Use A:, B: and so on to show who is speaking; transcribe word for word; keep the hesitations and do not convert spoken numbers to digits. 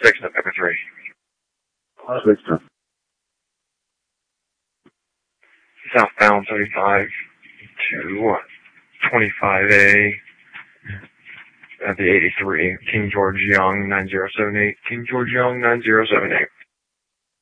A: six, November three.
B: Victor.
A: Southbound thirty-five to twenty-five A at the eighty-three. King George Young, nine zero seven eight. King George Young, nine zero seven eight.